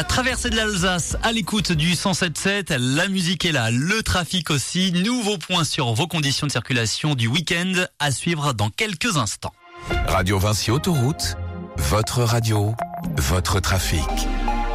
Traversée de l'Alsace à l'écoute du 107.7, la musique est là, le trafic aussi. Nouveau point sur vos conditions de circulation du week-end à suivre dans quelques instants. Radio Vinci Autoroute, votre radio, votre trafic.